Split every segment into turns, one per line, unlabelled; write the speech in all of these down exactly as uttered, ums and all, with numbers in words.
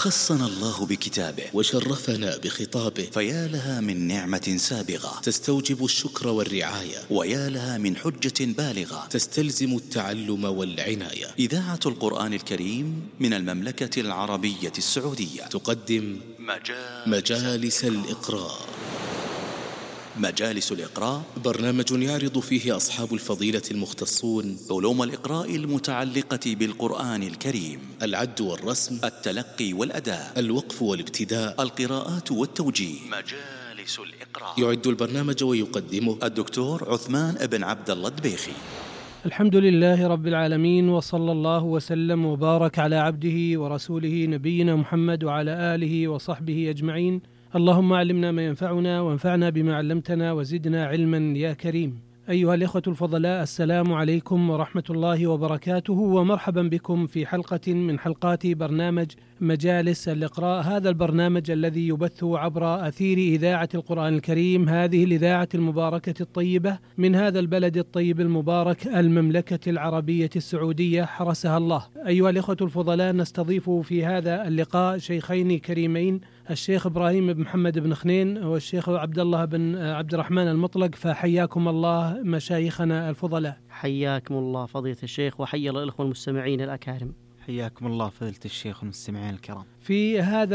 خصنا الله بكتابه
وشرفنا بخطابه،
فيا لها من نعمة سابغة
تستوجب الشكر والرعاية،
ويا لها من حجة بالغة
تستلزم التعلم والعناية.
إذاعة القرآن الكريم من المملكة العربية السعودية
تقدم
مجالس,
مجالس الإقراء.
مجالس الإقراء
برنامج يعرض فيه أصحاب الفضيلة المختصون
علوم الإقراء المتعلقة بالقرآن الكريم:
العد والرسم،
التلقي والأداء،
الوقف والابتداء،
القراءات والتوجيه. مجالس الإقراء.
يعد البرنامج ويقدمه
الدكتور عثمان بن عبد الله الدبيخي.
الحمد لله رب العالمين، وصلى الله وسلم وبارك على عبده ورسوله نبينا محمد وعلى آله وصحبه أجمعين. اللهم علمنا ما ينفعنا وانفعنا بما علمتنا وزدنا علما يا كريم. أيها الإخوة الفضلاء، السلام عليكم ورحمة الله وبركاته، ومرحبا بكم في حلقة من حلقات برنامج مجالس الإقراء. هذا البرنامج الذي يبث عبر أثير إذاعة القرآن الكريم، هذه الإذاعة المباركة الطيبة من هذا البلد الطيب المبارك، المملكة العربية السعودية، حرسها الله. أيها الإخوة الفضلاء، نستضيف في هذا اللقاء شيخين كريمين، الشيخ إبراهيم بن محمد بن خنين والشيخ عبد الله بن عبد الرحمن المطلق، فحياكم الله مشايخنا الفضلاء.
حياكم الله فضيلة الشيخ، وحيا الأخوة المستمعين الأكارم.
حياكم الله فضيلة الشيخ والمستمعين الكرام.
في هذا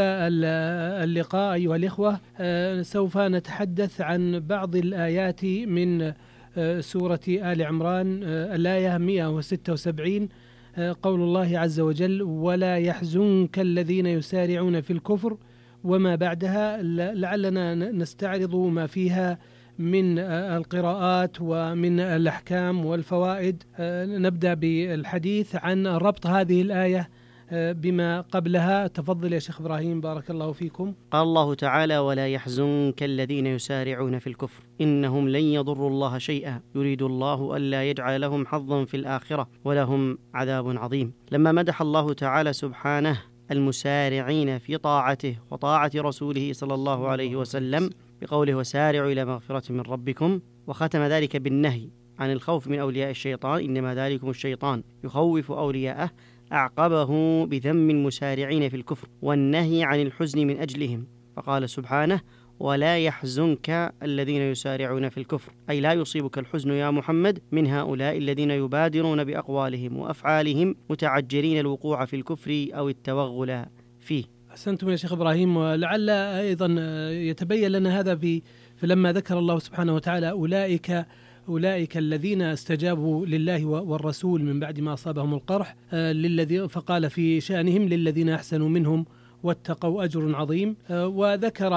اللقاء أيها الإخوة سوف نتحدث عن بعض الآيات من سورة آل عمران، الآية مئة وستة وسبعين، قول الله عز وجل: ولا يحزنك الذين يسارعون في الكفر، وما بعدها. لعلنا نستعرض ما فيها من القراءات ومن الأحكام والفوائد. نبدأ بالحديث عن ربط هذه الآية بما قبلها. تفضل يا شيخ إبراهيم، بارك الله فيكم.
قال الله تعالى: ولا يحزنك الذين يسارعون في الكفر إنهم لن يضروا الله شيئا يريد الله ألا يجعل لهم حظا في الآخرة ولهم عذاب عظيم. لما مدح الله تعالى سبحانه المسارعين في طاعته وطاعة رسوله صلى الله عليه وسلم بقوله: وسارعوا إلى مغفرة من ربكم، وختم ذلك بالنهي عن الخوف من أولياء الشيطان، إنما ذلكم الشيطان يخوف أولياءه، أعقبه بذم المسارعين في الكفر والنهي عن الحزن من أجلهم، فقال سبحانه: ولا يحزنك الذين يسارعون في الكفر، أي لا يصيبك الحزن يا محمد من هؤلاء الذين يبادرون بأقوالهم وأفعالهم متعجرين الوقوع في الكفر أو التوغل فيه.
أحسنتم يا شيخ إبراهيم. ولعل أيضا يتبين لنا هذا في فلما ذكر الله سبحانه وتعالى أولئك أولئك الذين استجابوا لله والرسول من بعد ما أصابهم القرح، للذي فقال في شأنهم: للذين أحسنوا منهم واتقوا أجر عظيم. وذكر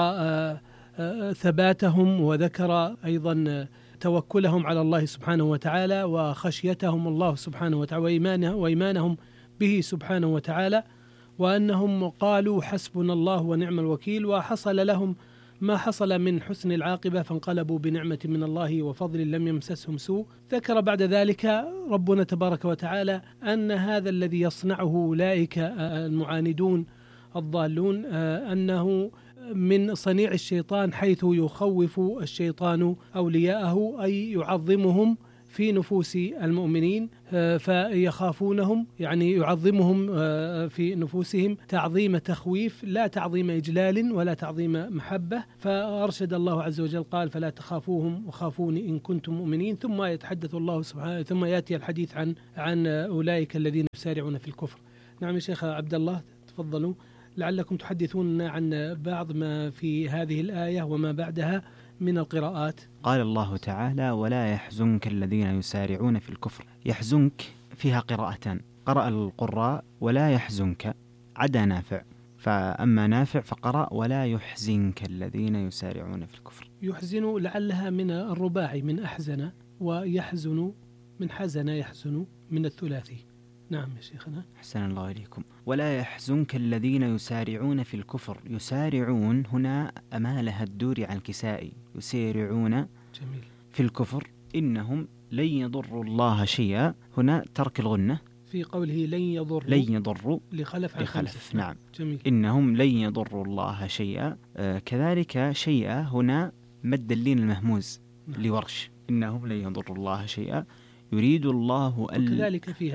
ثباتهم، وذكر أيضا توكلهم على الله سبحانه وتعالى، وخشيتهم الله سبحانه وتعالى، وإيمانه وإيمانهم به سبحانه وتعالى، وأنهم قالوا حسبنا الله ونعم الوكيل، وحصل لهم ما حصل من حسن العاقبة، فانقلبوا بنعمة من الله وفضل لم يمسسهم سوء. ذكر بعد ذلك ربنا تبارك وتعالى أن هذا الذي يصنعه أولئك المعاندون الضالون أنه من صنيع الشيطان، حيث يخوف الشيطان أولياءه، أي يعظمهم في نفوس المؤمنين فيخافونهم، يعني يعظمهم في نفوسهم تعظيم تخويف، لا تعظيم إجلال ولا تعظيم محبة. فأرشد الله عز وجل قال: فلا تخافوهم وخافوني إن كنتم مؤمنين. ثم يتحدث الله سبحانه، ثم يأتي الحديث عن عن أولئك الذين يسارعون في الكفر. نعم يا شيخ عبد الله، تفضلوا، لعلكم تحدثون عن بعض ما في هذه الآية وما بعدها من القراءات.
قال الله تعالى: ولا يحزنك الذين يسارعون في الكفر. يحزنك فيها قراءتان، قرأ القراء ولا يحزنك عدا نافع، فأما نافع فقرأ ولا يحزنك الذين يسارعون في الكفر.
يحزن لعلها من الرباعي، من أحزن، ويحزن من حزن يحزن من الثلاثي. نعم يا شيخنا.
حسن الله إليكم. ولا يحزنك الذين يسارعون في الكفر. يسارعون هنا أمالها الدور عن الكسائي، يسارعون
جميل
في الكفر إنهم لن يضروا الله شيئا. هنا ترك الغنة
في قوله لن يضروا،
لن يضروا
لخلف عن
لخلف. نعم
جميل.
إنهم لن يضروا الله شيئا. آه كذلك شيئا هنا مد اللين المهموز نعم. لورش: إنهم لن يضروا الله شيئا يريد الله أن.
وكذلك فيها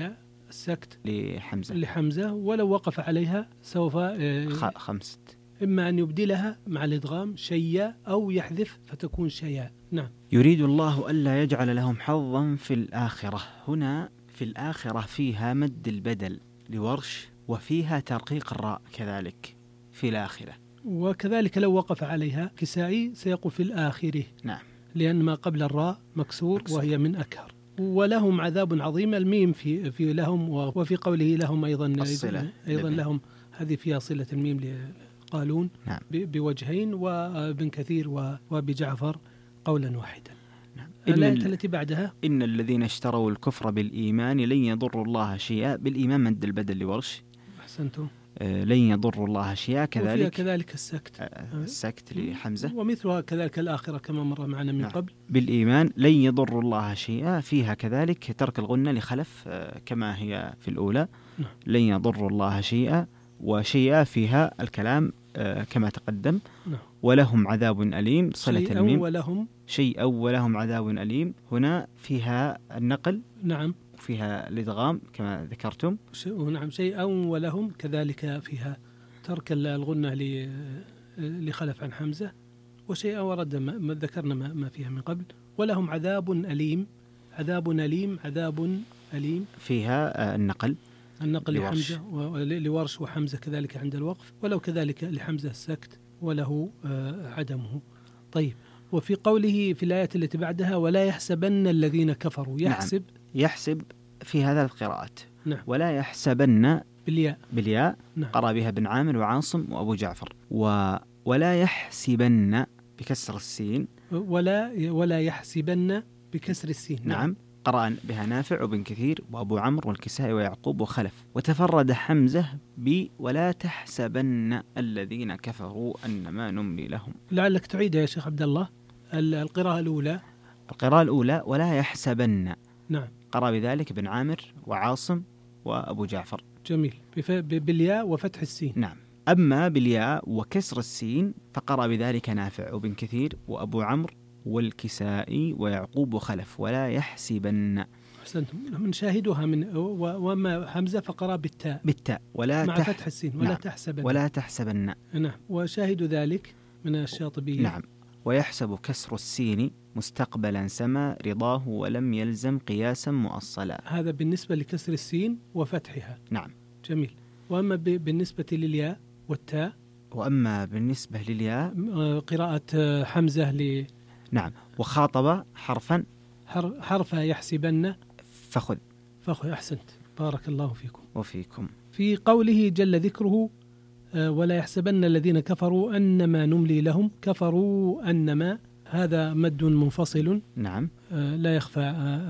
السكت
لحمزة
لحمزة، ولو وقف عليها سوف
خمسة،
إما أن يبدلها مع الإدغام شيا أو يحذف فتكون شيا. نعم.
يريد الله ألا يجعل لهم حظا في الآخرة. هنا في الآخرة فيها مد البدل لورش، وفيها ترقيق الراء كذلك في الآخرة،
وكذلك لو وقف عليها كسائي سيقول في الآخرة.
نعم،
لأن ما قبل الراء مكسور, مكسور وهي من أكهر. ولهم عذاب عظيم، الميم في في لهم، وفي قوله لهم أيضا
الصلة
أيضا لهم، هذه فيها صلة الميم لقالون. نعم. بوجهين، وابن كثير وبجعفر قولا واحدا.
نعم.
الآية التي بعدها
إن الذين اشتروا الكفر بالإيمان لن يضروا الله شيئا. بالإيمان مد البدل لورش.
أحسنتم.
آه لن يضروا الله شيئا كذلك.
وفيها كذلك السكت.
آه السكت لحمزة.
ومثلها كذلك الآخرة كما مر معنا من نعم. قبل.
بالإيمان لن يضروا الله شيئا، فيها كذلك ترك الغنة لخلف آه كما هي في الأولى. نعم. لن يضروا الله شيئا، وشيئا فيها الكلام آه كما تقدم. نعم. ولهم عذاب أليم صلة
شيئا
الميم.
ولهم
شيئا ولهم عذاب أليم، هنا فيها النقل.
نعم.
فيها الإدغام كما ذكرتم.
نعم. شيئا ولهم كذلك فيها ترك الغنة لخلف عن حمزة. وشيئا ورد ما ذكرنا ما فيها من قبل. ولهم عذاب أليم. عذاب أليم عذاب أليم
فيها النقل
النقل لورش. لحمزة لورش وحمزة كذلك عند الوقف، ولو كذلك لحمزة السكت وله عدمه. طيب، وفي قوله في الآية التي بعدها ولا يحسبن الذين كفروا. يحسب
نعم. يحسب في هذا القراءات.
نعم.
ولا يحسبن
بالياء
بالياء. نعم. قرأ بها بن عامر وعاصم وأبو جعفر. و ولا يحسبن بكسر السين.
ولا ولا يحسبن بكسر السين.
نعم, نعم. قرأ بها نافع وبن كثير وأبو عمرو والكسائي ويعقوب وخلف. وتفرد حمزة ب ولا تحسبن الذين كفروا أنما نملي لهم.
لعلك تعيد يا شيخ عبد الله القراءة الأولى.
القراءة الأولى ولا يحسبن.
نعم.
قرأ بذلك بن عامر وعاصم وأبو جعفر.
جميل. بالياء وفتح السين.
نعم. أما بالياء وكسر السين فقرأ بذلك نافع وبن كثير وأبو عمرو والكسائي ويعقوب وخلف. ولا يحسبن.
أحسنتم. نشاهدها من وما حمزة فقرأ بالتاء
بالتاء ولا
مع
تح...
فتح السين. ولا
نعم.
تحسبن.
ولا تحسبن.
نعم. وشاهد ذلك من الشاطبية.
نعم. ويحسب كسر السين مستقبلا سما رضاه ولم يلزم قياسا مؤصلا.
هذا بالنسبة لكسر السين وفتحها.
نعم.
جميل. وأما بالنسبة للياء والتاء.
وأما بالنسبة للياء
قراءة حمزة ل
نعم. وخاطب حرفا
حرف يحسبن
فخذ
فخذ. أحسنت، بارك الله فيكم
وفيكم.
في قوله جل ذكره ولا يحسبن الذين كفروا أنما نملي لهم. كفروا أنما هذا مد منفصل.
نعم.
لا يخفى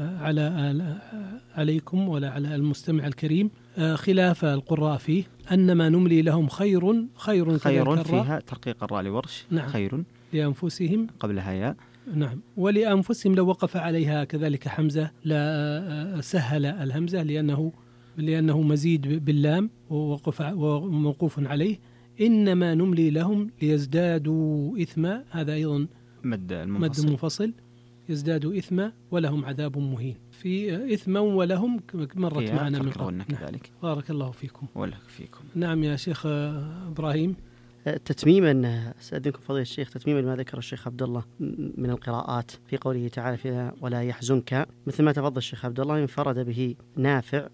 على عليكم ولا على المستمع الكريم، خلاف القراء فيه. أنما نملي لهم خير خير
خير فيها ترقيق الراء لورش.
نعم.
خير
لأنفسهم
قبلها ياء.
نعم. ولأنفسهم لو وقف عليها كذلك حمزة لا سهل الهمزة لأنه لأنه مزيد باللام ووقف وموقوف عليه. إنما نملي لهم ليزدادوا إثما. هذا أيضا
مد المنفصل.
مد منفصل. يزدادوا إثما ولهم عذاب مهين. في إثما ولهم مرت معنا من قبل.
كذلك.
بارك الله فيكم.
ولك فيكم.
نعم يا شيخ إبراهيم.
تتميما استأذنكم فضيلة الشيخ، تتميما ما ذكر الشيخ عبد الله من القراءات في قوله تعالى فيها ولا يحزنك، مثل ما تفضل الشيخ عبد الله انفرد به نافع،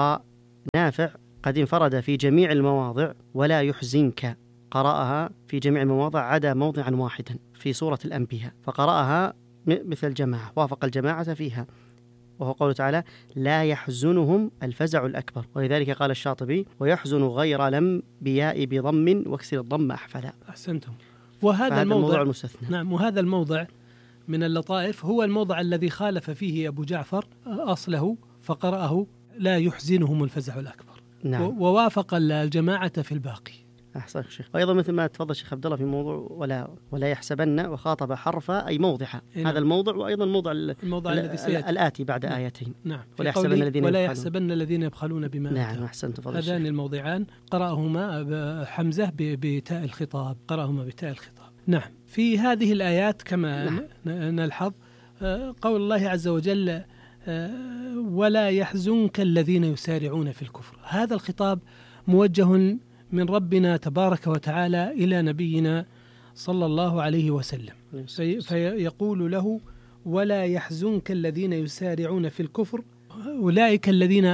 ونافع قد انفرد في جميع المواضع ولا يحزنك، قرأها في جميع المواضع عدا موضعا واحدا في سورة الأنبياء فقرأها مثل الجماعة، وافق الجماعة فيها، وهو قوله تعالى لا يحزنهم الفزع الأكبر. ولذلك قال الشاطبي ويحزن غير لم بياء بضم واكسر الضم أحفلا.
أحسنتم. وهذا الموضع,
الموضوع المستثنى.
نعم. وهذا الموضع من اللطائف هو الموضع الذي خالف فيه أبو جعفر أصله فقرأه لا يحزنهم الفزع الأكبر.
نعم.
ووافق الجماعة في الباقي.
أحسن شيخ. وأيضا مثل ما تفضل شيخ عبد الله في موضوع ولا ولا يحسبن وخاطب حرفا أي موضعها. نعم. هذا الموضع وأيضا الموضع
الموضع الذي سيأتي
الآتي بعد نعم. آيتين.
نعم.
ولا يحسبن الذين
ولا يحسبن الذين يبخلون بما
نعم. أحسنت فضل الشيخ.
هذان الموضعان قرأهما حمزة بتاء الخطاب، قرأهما بتاء الخطاب. نعم. في هذه الآيات كما نعم. نلحظ قول الله عز وجل ولا يحزنك الذين يسارعون في الكفر. هذا الخطاب موجه من ربنا تبارك وتعالى إلى نبينا صلى الله عليه وسلم، فيقول له ولا يحزنك الذين يسارعون في الكفر، أولئك الذين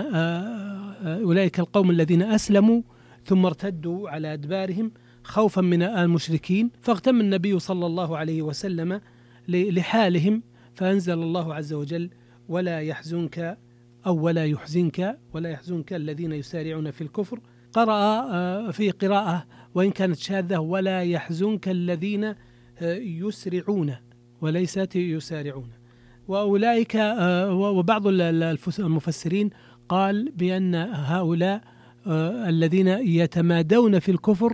أولئك القوم الذين أسلموا ثم ارتدوا على أدبارهم خوفا من المشركين، فاغتم النبي صلى الله عليه وسلم لحالهم، فأنزل الله عز وجل ولا يحزنك أو ولا يحزنك ولا يحزنك الذين يسارعون في الكفر. قرأ في قراءة وإن كانت شاذة ولا يحزنك الذين يسرعون وليست يسارعون. وأولئك وبعض المفسرين قال بأن هؤلاء الذين يتمادون في الكفر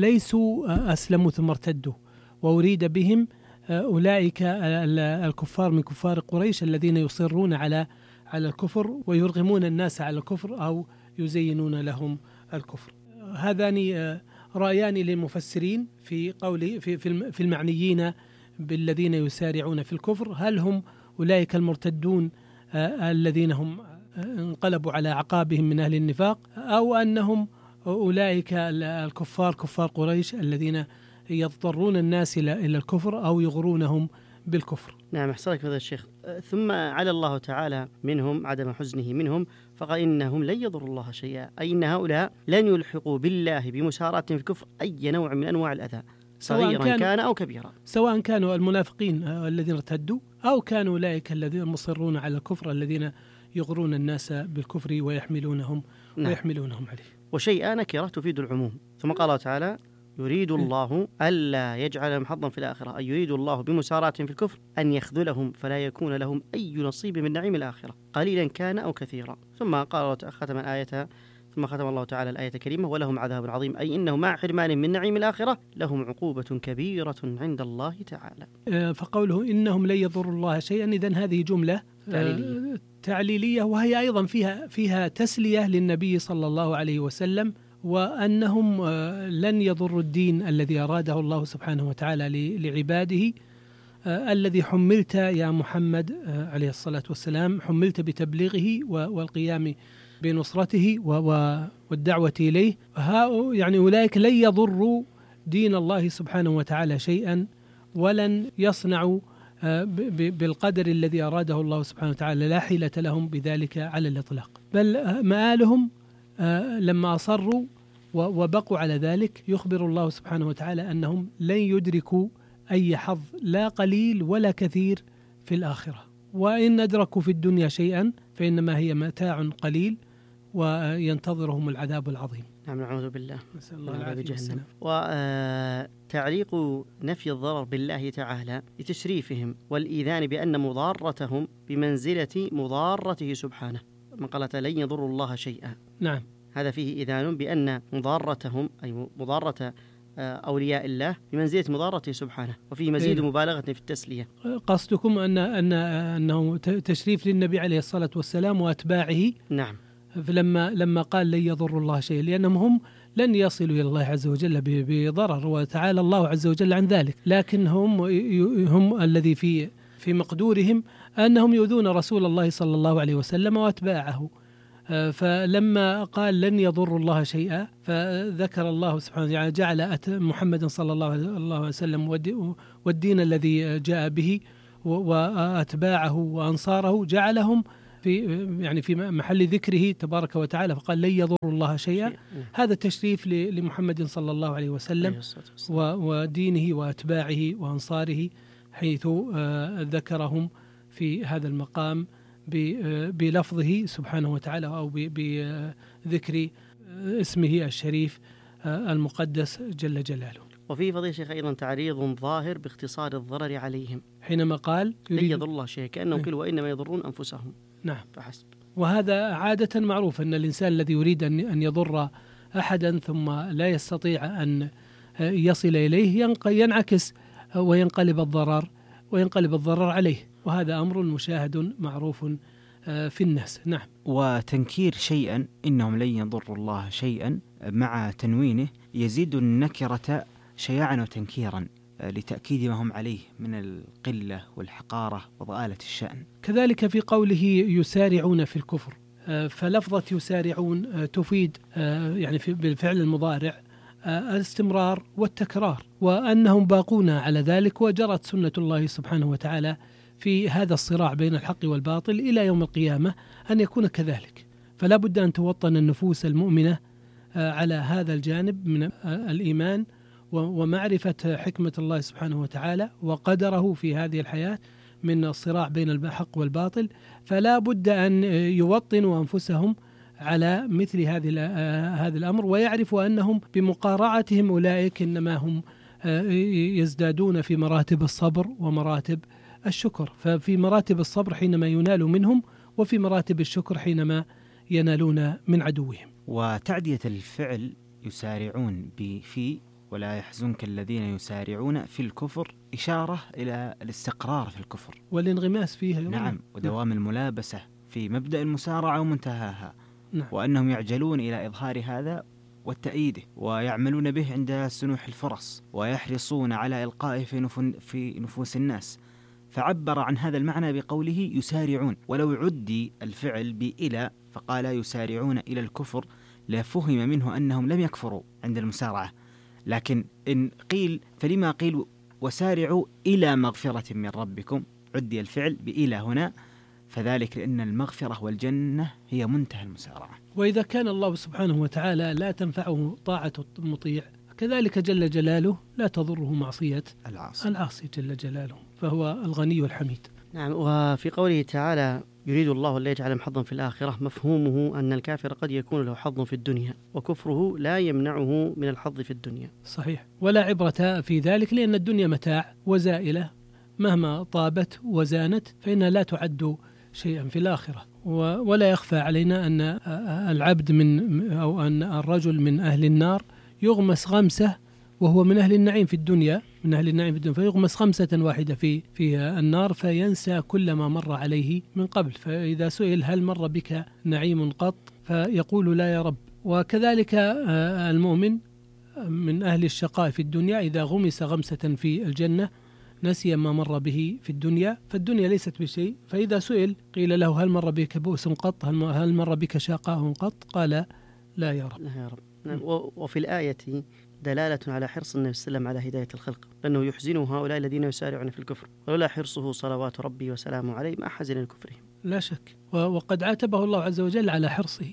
وليسوا أسلموا ثم ارتدوا، وأريد بهم أولئك الكفار من كفار قريش الذين يصرون على على الكفر ويرغمون الناس على الكفر أو يزينون لهم الكفر. هذان رأيان للمفسرين في قول في في المعنيين بالذين يسارعون في الكفر، هل هم أولئك المرتدون الذين هم انقلبوا على أعقابهم من أهل النفاق، أو أنهم أولئك الكفار كفار قريش الذين يضطرون الناس إلى إلى الكفر أو يغرونهم بالكفر.
نعم، أحسنك فضيلة الشيخ. ثم على الله تعالى منهم عدم حزنه منهم، فقال إنهم لن يضروا الله شيئا، أي إن هؤلاء لن يلحقوا بالله بمساراة في الكفر أي نوع من أنواع الأذى صغيرا كان أو كبيرا،
سواء كانوا المنافقين الذين ارتدوا أو كانوا أولئك الذين مصرون على الكفر الذين يغرون الناس بالكفر ويحملونهم نعم. ويحملونهم عليه.
وشيئا نكرة تفيد العموم. ثم قال تعالى يريد الله ألا يجعل لهم حظا في الآخرة، أي يريد الله بمساراة في الكفر أن يخذلهم فلا يكون لهم أي نصيب من نعيم الآخرة قليلا كان أو كثيرا. ثم قال ختم الآية ثم ختم الله تعالى الآية الكريمة ولهم عذاب عظيم، أي إنه مع حرمان من نعيم الآخرة لهم عقوبة كبيرة عند الله تعالى.
فقوله إنهم لن يضروا الله شيئا، إذن هذه جملة تعليلية. تعليلية وهي أيضا فيها فيها تسلية للنبي صلى الله عليه وسلم، وأنهم لن يضروا الدين الذي أراده الله سبحانه وتعالى لعباده، الذي حملت يا محمد عليه الصلاة والسلام، حملت بتبليغه والقيام بنصرته والدعوة إليه. يعني أولئك لن يضروا دين الله سبحانه وتعالى شيئا، ولن يصنعوا بالقدر الذي أراده الله سبحانه وتعالى، لا حيلة لهم بذلك على الإطلاق، بل مآلهم لما أصروا وبقوا على ذلك يخبر الله سبحانه وتعالى أنهم لن يدركوا أي حظ لا قليل ولا كثير في الآخرة، وإن أدركوا في الدنيا شيئا فإنما هي متاع قليل وينتظرهم العذاب العظيم.
نعم، نعوذ بالله،
نسأل الله العافية والسلام.
وتعليق نفي الضرر بالله تعالى لتشريفهم والإيذان بأن مضارتهم بمنزلة مضارته سبحانه، من قال لن يضروا الله شيئا.
نعم،
هذا فيه إيذان بأن مضارتهم أي مضارة أولياء الله بمنزلة مضارته سبحانه، وفيه مزيد إيه؟ مبالغة في التسلية.
قصدكم أن أن أنه تشريف للنبي عليه الصلاة والسلام وأتباعه.
نعم،
فلما لما قال لن يضروا الله شيئا، لأنهم هم لن يصلوا إلى الله عز وجل بضرر، وتعالى الله عز وجل عن ذلك، لكن هم هم الذي في في مقدورهم أنهم يؤذون رسول الله صلى الله عليه وسلم وأتباعه. فلما قال لن يضروا الله شيئا، فذكر الله سبحانه وتعالى جعل محمد صلى الله عليه وسلم والدين الذي جاء به وأتباعه وأنصاره جعلهم في يعني في محل ذكره تبارك وتعالى، فقال لن يضروا الله شيئا. هذا تشريف لمحمد صلى الله عليه وسلم ودينه وأتباعه وأنصاره، حيث ذكرهم في هذا المقام بلفظه سبحانه وتعالى أو بذكر اسمه الشريف المقدس جل جلاله.
وفي فضيلة الشيخ أيضا تعريض ظاهر باختصار الضرر عليهم
حينما قال
لن يضر الله شيئا، كأنهم قالوا وإنما يضرون أنفسهم.
نعم،
فحسب.
وهذا عادة معروف أن الإنسان الذي يريد أن يضر أحدا ثم لا يستطيع أن يصل إليه ينعكس وينقلب الضرر وينقلب الضرر عليه، وهذا أمر مشاهد معروف في الناس. نعم.
وتنكير شيئا إنهم لن يضروا الله شيئا مع تنوينه يزيد النكرة شياعا وتنكيرا، لتأكيد ما هم عليه من القلة والحقارة وضآلة الشأن.
كذلك في قوله يسارعون في الكفر، فلفظة يسارعون تفيد يعني بالفعل المضارع الاستمرار والتكرار، وأنهم باقون على ذلك، وجرت سنة الله سبحانه وتعالى في هذا الصراع بين الحق والباطل إلى يوم القيامة أن يكون كذلك. فلا بد أن توطن النفوس المؤمنة على هذا الجانب من الإيمان ومعرفة حكمة الله سبحانه وتعالى وقدره في هذه الحياة من الصراع بين الحق والباطل. فلا بد أن يوطنوا أنفسهم على مثل هذه هذا الأمر، ويعرفوا أنهم بمقارعتهم أولئك إنما هم يزدادون في مراتب الصبر ومراتب الشكر. ففي مراتب الصبر حينما ينال منهم، وفي مراتب الشكر حينما ينالون من عدوهم.
وتعدية الفعل يسارعون بفي ولا يحزنك الذين يسارعون في الكفر إشارة إلى الاستقرار في الكفر
والانغماس فيها.
نعم، ودوام نعم. الملابسة في مبدأ المسارعة ومنتهاها.
نعم.
وأنهم يعجلون إلى إظهار هذا والتأييده، ويعملون به عند سنوح الفرص، ويحرصون على إلقائه في, نف... في نفوس الناس. فعبر عن هذا المعنى بقوله يسارعون. ولو عدي الفعل بإلى فقال يسارعون إلى الكفر لفهم منه أنهم لم يكفروا عند المسارعة، لكن إن قيل فلما قيل وسارعوا إلى مغفرة من ربكم، عدي الفعل بإلى هنا، فذلك لأن المغفرة والجنة هي منتهى المسارعة.
وإذا كان الله سبحانه وتعالى لا تنفعه طاعة المطيع، كذلك جل جلاله لا تضره معصية
العاصي
العاصي جل جلاله، فهو الغني الحميد.
نعم. وفي قوله تعالى يريد الله أن لا يجعل حظا في الآخرة، مفهومه أن الكافر قد يكون له حظ في الدنيا، وكفره لا يمنعه من الحظ في الدنيا.
صحيح، ولا عبرة في ذلك، لأن الدنيا متاع وزائلة مهما طابت وزانت فإنها لا تعد شيئا في الآخرة. ولا يخفى علينا أن العبد من أو أن الرجل من أهل النار يغمس غمسة وهو من أهل النعيم في الدنيا، من أهل النعيم في الدنيا، فيغمس خمسة واحدة في في النار فينسى كل ما مر عليه من قبل. فإذا سئل هل مر بك نعيم قط فيقول لا يا رب. وكذلك المؤمن من أهل الشقاء في الدنيا إذا غمس غمسة في الجنة نسي ما مر به في الدنيا، فالدنيا ليست بشيء. فإذا سئل قيل له هل مر بك بؤس قط، هل مر بك شقاء قط، قال لا يا رب.
لا يا رب. وفي الآية دلالة على حرص النبي صلى الله عليه وسلم على هداية الخلق، لأنه يحزن هؤلاء الذين يسارعون في الكفر، ولولا حرصه صلوات ربي وسلامه عليه ما حزن لكفرهم.
لا شك. وقد عاتبه الله عز وجل على حرصه،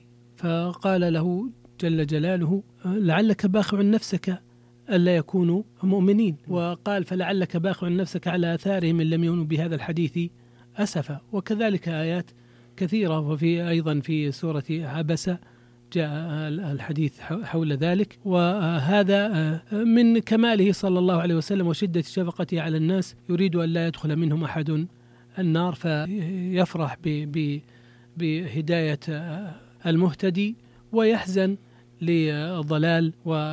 فقال له جل جلاله لعلك باخع نفسك ألا يكونوا مؤمنين، وقال فلعلك باخع نفسك على آثارهم إن لم يؤمنوا بهذا الحديث أسفا. وكذلك آيات كثيرة، وفي أيضا في سورة عبسة جاء الحديث حول ذلك. وهذا من كماله صلى الله عليه وسلم وشدة شفقته على الناس، يريد أن لا يدخل منهم أحد النار، فيفرح بهداية المهتدي ويحزن لضلال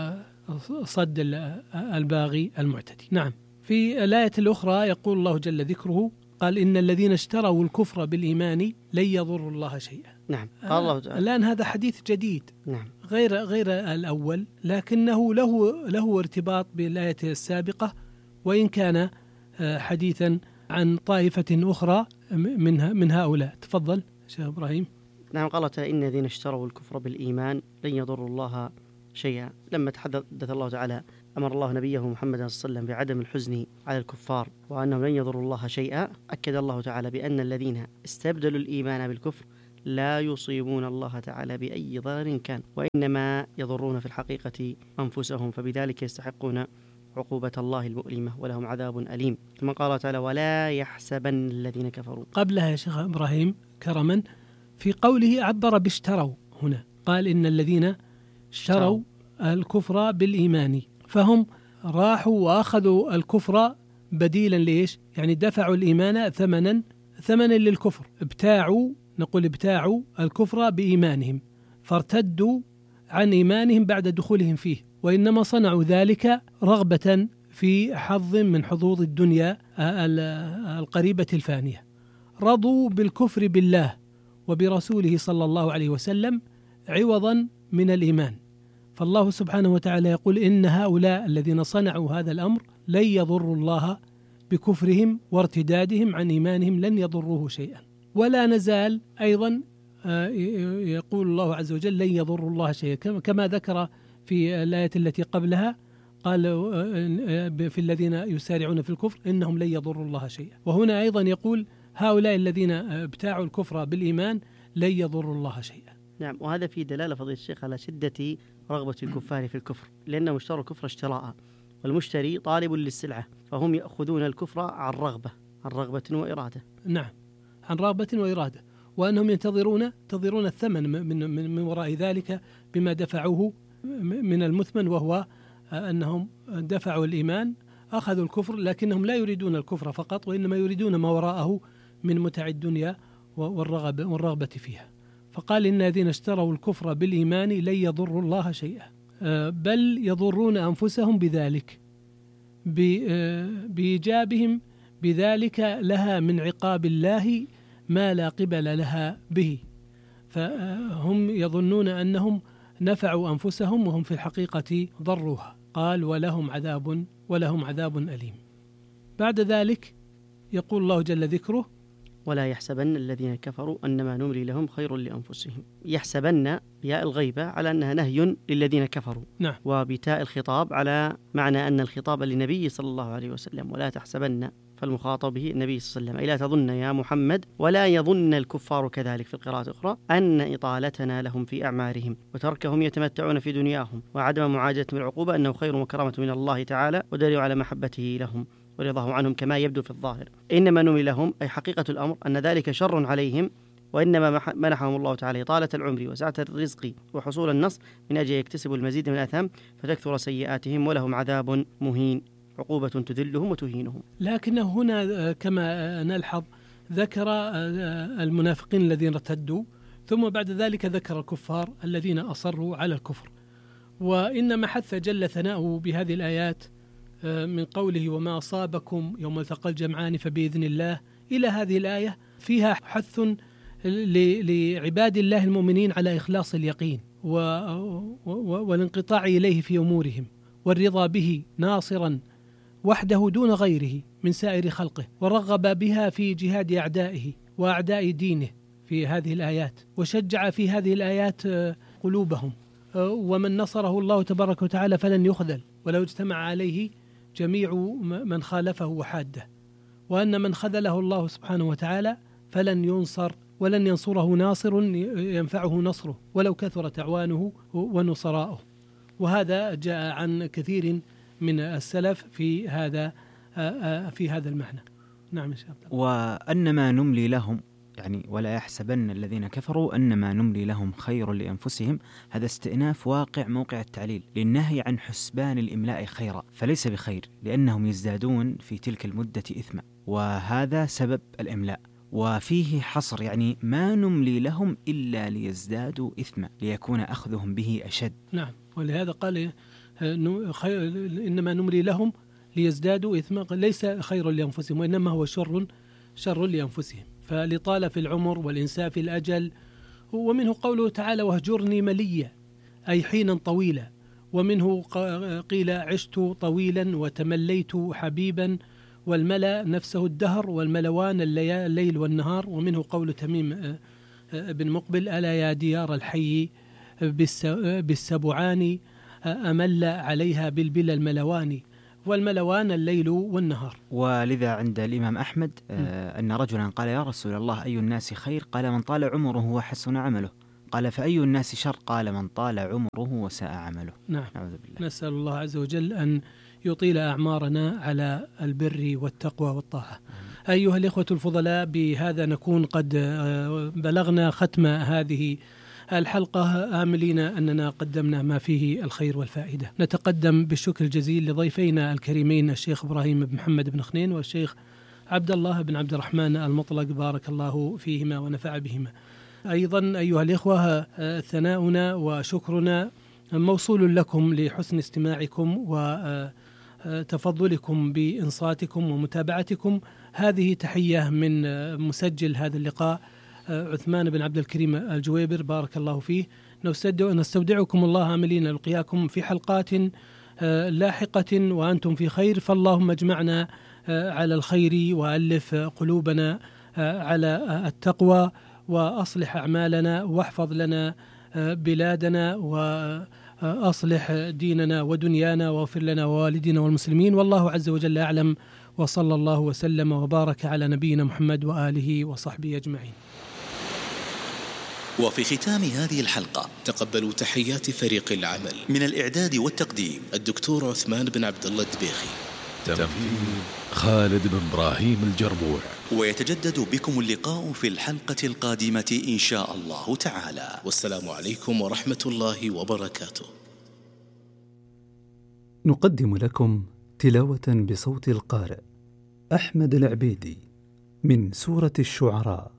وصد الباغي المعتدي. نعم. في الآية الأخرى يقول الله جل ذكره قال إن الذين اشتروا الكفر بالإيمان لن يضروا الله شيئا.
نعم. قال الله تعالى.
الآن هذا حديث جديد.
نعم.
غير غير الأول، لكنه له له ارتباط بالآية السابقة، وإن كان حديثا عن طائفة أخرى من من هؤلاء. تفضل شيخ إبراهيم.
نعم. قال تعالى إن الذين اشتروا الكفر بالإيمان لن يضروا الله شيئا. لما تحدث الله تعالى أمر الله نبيه محمد صلى الله عليه وسلم بعدم الحزن على الكفار وأنهم لن يضروا الله شيئا، أكد الله تعالى بأن الذين استبدلوا الإيمان بالكفر لا يصيبون الله تعالى بأي ضرر كان، وإنما يضرون في الحقيقة أنفسهم، فبذلك يستحقون عقوبة الله المؤلمة ولهم عذاب أليم. ثم قال تعالى ولا يحسبن الذين كفروا.
قبلها يا شيخ إبراهيم كرما في قوله عبر باشتروا، هنا قال إن الذين اشتروا الكفر بالإيمان، فهم راحوا وأخذوا الكفر بديلا ليش؟ يعني دفعوا الإيمان ثمنا ثمنا للكفر، ابتاعوا نقول ابتاعوا الكفر بإيمانهم، فارتدوا عن إيمانهم بعد دخولهم فيه، وإنما صنعوا ذلك رغبة في حظ من حظوظ الدنيا القريبة الفانية. رضوا بالكفر بالله وبرسوله صلى الله عليه وسلم عوضا من الإيمان، فالله سبحانه وتعالى يقول إن هؤلاء الذين صنعوا هذا الأمر لن يضروا الله بكفرهم وارتدادهم عن إيمانهم، لن يضروه شيئا. ولا نزال أيضا يقول الله عز وجل لن يضروا الله شيئا، كما ذكر في الآية التي قبلها قال في الذين يسارعون في الكفر إنهم لن يضروا الله شيئا. وهنا أيضا يقول هؤلاء الذين ابتاعوا الكفر بالإيمان لن يضروا الله شيئا.
نعم، وهذا في دلالة فضيلة الشيخ على شدة رغبة الكفار في الكفر، لأنهم اشتروا الكفر اشتراء، والمشتري طالب للسلعة، فهم يأخذون الكفر عن رغبة عن رغبة وإرادة.
نعم، عن رغبة وإرادة، وأنهم ينتظرون ينتظرون الثمن من, من, من وراء ذلك بما دفعوه من المثمن، وهو أنهم دفعوا الإيمان أخذوا الكفر، لكنهم لا يريدون الكفر فقط، وإنما يريدون ما وراءه من متع الدنيا والرغبة, والرغبة فيها. فقال إن الذين اشتروا الكفر بالإيمان لن يضروا الله شيئا بل يضرون أنفسهم بذلك بإيجابهم بذلك لها من عقاب الله ما لا قبل لها به، فهم يظنون أنهم نفعوا أنفسهم وهم في الحقيقة ضروها. قال ولهم عذاب ولهم عذاب أليم. بعد ذلك يقول الله جل ذكره
ولا يحسبن الذين كفروا أنما نملي لهم خير لأنفسهم. يحسبن بياء الغيبة على أنها نهي للذين كفروا،
نعم،
وبتاء الخطاب على معنى أن الخطاب للنبي صلى الله عليه وسلم، ولا تحسبن فالمخاطب به النبي صلى الله عليه وسلم، لا تظن يا محمد ولا يظن الكفار كذلك في القراءة الأخرى أن إطالتنا لهم في أعمارهم وتركهم يتمتعون في دنياهم وعدم معاجلتهم العقوبة أنه خير وكرامة من الله تعالى ودليل على محبته لهم ورضاه عنهم كما يبدو في الظاهر. إنما نملي لهم أي حقيقة الأمر أن ذلك شر عليهم، وإنما منحهم الله تعالى طالة العمر وسعة الرزق وحصول النصر من أجل يكتسبوا المزيد من الآثام فتكثر سيئاتهم ولهم عذاب مهين، عقوبة تذلهم وتهينهم.
لكنه هنا كما نلحظ ذكر المنافقين الذين ارتدوا، ثم بعد ذلك ذكر الكفار الذين أصروا على الكفر. وإنما حث جل ثناؤه بهذه الآيات من قوله وما أصابكم يوم التقى الجمعان فبإذن الله إلى هذه الآية فيها حث لعباد الله المؤمنين على إخلاص اليقين والانقطاع إليه في أمورهم والرضا به ناصرا وحده دون غيره من سائر خلقه، ورغب بها في جهاد أعدائه وأعداء دينه في هذه الآيات، وشجع في هذه الآيات قلوبهم. ومن نصره الله تبارك وتعالى فلن يخذل ولو اجتمع عليه جميع من خالفه وحاده، وأن من خذله الله سبحانه وتعالى فلن ينصر ولن ينصره ناصر ينفعه نصره ولو كثرت أعوانه ونصراؤه. وهذا جاء عن كثير من السلف في هذا في هذا المعنى. نعم يا شيخ.
وأنما نملي لهم يعني ولا يحسبن الذين كفروا أنما نملي لهم خير لأنفسهم، هذا استئناف واقع موقع التعليل للنهي عن حسبان الإملاء خيرا، فليس بخير لأنهم يزدادون في تلك المدة إثما، وهذا سبب الإملاء. وفيه حصر يعني ما نملي لهم إلا ليزدادوا إثما ليكون أخذهم به أشد.
نعم، ولهذا قال إنما نملي لهم ليزدادوا إثما، ليس خير لأنفسهم وإنما هو شر شر لأنفسهم، فلطال في العمر والإنساء في الأجل. ومنه قوله تعالى وهجرني مليا أي حينا طويلا، ومنه قيل عشت طويلا وتمليت حبيبا، والملا نفسه الدهر والملوان الليل والنهار. ومنه قول تميم بن مقبل ألا يا ديار الحي بالسبعان أمل عليها بالبلا الملوان، والملوان الليل والنهار.
ولذا عند الإمام أحمد آه أن رجلا قال يا رسول الله أي الناس خير؟ قال من طال عمره وحسن عمله. قال فأي الناس شر؟ قال من طال عمره وساء عمله.
نعم، نسأل الله عز وجل أن يطيل أعمارنا على البر والتقوى والطاعة. أيها الإخوة الفضلاء، بهذا نكون قد بلغنا ختم هذه الحلقة، آملين أننا قدمنا ما فيه الخير والفائدة. نتقدم بالشكر الجزيل لضيفينا الكريمين الشيخ إبراهيم بن محمد بن خنين والشيخ عبد الله بن عبد الرحمن المطلق، بارك الله فيهما ونفع بهما. أيضا أيها الإخوة، ثناؤنا وشكرنا موصول لكم لحسن استماعكم وتفضلكم بإنصاتكم ومتابعتكم. هذه تحية من مسجل هذا اللقاء عثمان بن عبد الكريم الجويبر، بارك الله فيه. نستودعكم الله عاملين نلقياكم في حلقات لاحقة وأنتم في خير، فاللهم اجمعنا على الخير وألف قلوبنا على التقوى، وأصلح أعمالنا، واحفظ لنا بلادنا، وأصلح ديننا ودنيانا، واغفر لنا ووالدينا والمسلمين. والله عز وجل أعلم، وصلى الله وسلم وبارك على نبينا محمد وآله وصحبه أجمعين.
وفي ختام هذه الحلقة
تقبلوا تحيات فريق العمل
من الإعداد والتقديم
الدكتور عثمان بن عبد الله الدبيخي،
تنفيذ خالد بن إبراهيم الجربوع.
ويتجدد بكم اللقاء في الحلقة القادمة إن شاء الله تعالى،
والسلام عليكم ورحمة الله وبركاته.
نقدم لكم تلاوة بصوت القارئ أحمد العبيدي من سورة الشعراء.